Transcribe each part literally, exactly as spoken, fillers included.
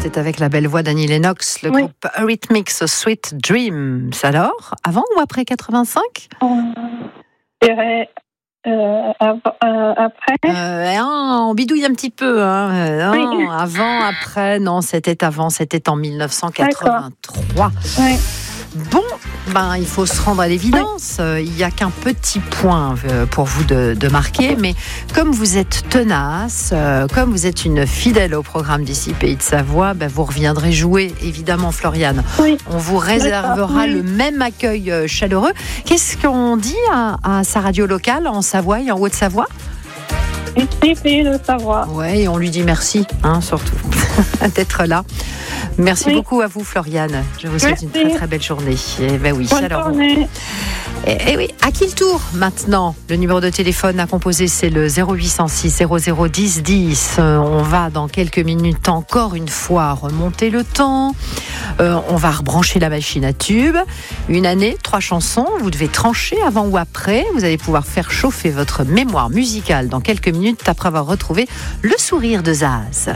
c'est avec la belle voix d'Annie Lennox, le Oui. groupe Eurythmics, Sweet Dreams. Alors, avant ou après quatre-vingt-cinq ? Je dirais euh, av- euh, après. Euh, hein, on bidouille un petit peu. Hein. Euh, non, Oui. Avant, après, non, c'était avant, c'était en dix-neuf cent quatre-vingt-trois. Oui. Bon, ben, il faut se rendre à l'évidence. Euh, Il n'y a qu'un petit point euh, pour vous de, de marquer, mais comme vous êtes tenace, euh, comme vous êtes une fidèle au programme d'ici Pays de Savoie, ben, vous reviendrez jouer, évidemment, Floriane. Oui. On vous réservera Oui. le même accueil euh, chaleureux. Qu'est-ce qu'on dit à, à sa radio locale en Savoie et en Haute-Savoie ? Ici, Pays de Savoie. Ouais, et on lui dit merci, hein, surtout, d'être là. Merci Oui. beaucoup à vous, Floriane. Je vous souhaite une Merci. très très belle journée. Et ben oui, Bonne alors, journée. et, et oui, à qui le tour maintenant ? Le numéro de téléphone à composer, c'est le zéro huit cent six zéro zéro dix dix. Euh, on va dans quelques minutes encore une fois remonter le temps. Euh, on va rebrancher la machine à tubes. Une année, trois chansons. Vous devez trancher avant ou après. Vous allez pouvoir faire chauffer votre mémoire musicale dans quelques minutes après avoir retrouvé le sourire de Zaz.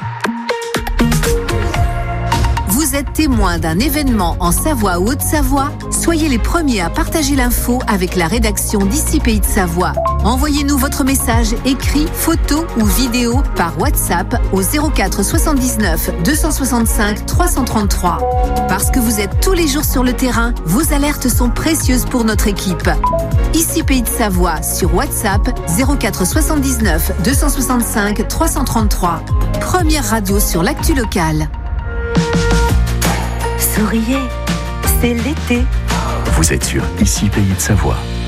Vous êtes témoin d'un événement en Savoie ou Haute-Savoie ? Soyez les premiers à partager l'info avec la rédaction d'ici Pays de Savoie. Envoyez-nous votre message écrit, photo ou vidéo par WhatsApp au zéro quatre soixante-dix-neuf deux cent soixante-cinq trois cent trente-trois. Parce que vous êtes tous les jours sur le terrain, vos alertes sont précieuses pour notre équipe. Ici Pays de Savoie sur WhatsApp zéro quatre soixante-dix-neuf deux cent soixante-cinq trois cent trente-trois. Première radio sur l'actu locale. Souriez, c'est l'été. Vous êtes sur Ici Pays de Savoie.